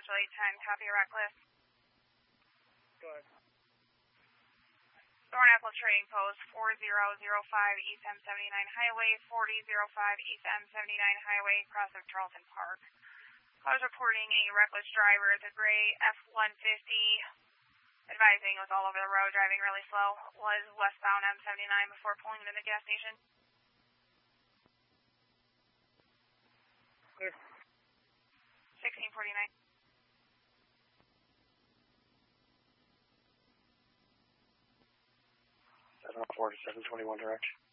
Central 810, copy reckless. Go ahead. Thornapple Trading Post 4005 East M79 Highway, 4005 East M79 Highway, cross of Charlton Park. I was reporting a reckless driver, the gray F-150, advising it was all over the road, driving really slow, was westbound M79 before pulling into the gas station. Clear. 1649. 704 to 721 direction.